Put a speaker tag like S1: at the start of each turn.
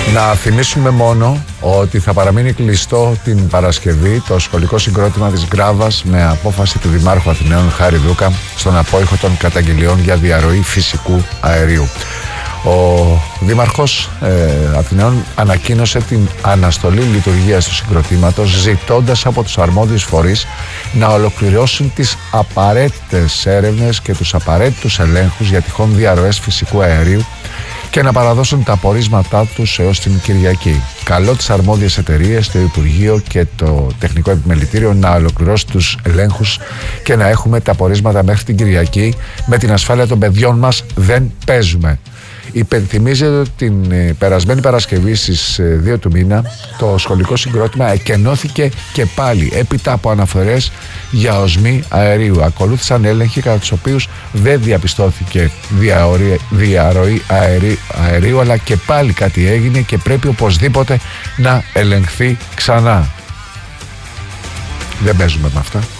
S1: Να θυμίσουμε μόνο ότι θα παραμείνει κλειστό την Παρασκευή το σχολικό συγκρότημα της Γκράβας με απόφαση του Δημάρχου Αθηναίων Χάρη Δούκα στον απόϊχο των καταγγελιών για διαρροή φυσικού αερίου. Ο Δήμαρχος Αθηναίων ανακοίνωσε την αναστολή λειτουργίας του συγκροτήματος, ζητώντας από τους αρμόδιους φορείς να ολοκληρώσουν τις απαραίτητες έρευνες και τους απαραίτητους ελέγχους για τυχόν διαρροές φυσικού αερίου και να παραδώσουν τα απορίσματά τους έως την Κυριακή. Καλώ τις αρμόδιες εταιρείες, το Υπουργείο και το Τεχνικό Επιμελητήριο να ολοκληρώσουν τους ελέγχους και να έχουμε τα απορίσματα μέχρι την Κυριακή. Με την ασφάλεια των παιδιών μας δεν παίζουμε. Υπενθυμίζεται ότι την περασμένη Παρασκευή στις 2 του μήνα το σχολικό συγκρότημα εκενώθηκε και πάλι έπειτα από αναφορές για οσμή αερίου. Ακολούθησαν έλεγχοι κατά τους οποίους δεν διαπιστώθηκε διαρροή αερίου, αλλά και πάλι κάτι έγινε και πρέπει οπωσδήποτε να ελεγχθεί ξανά. Δεν παίζουμε με αυτά.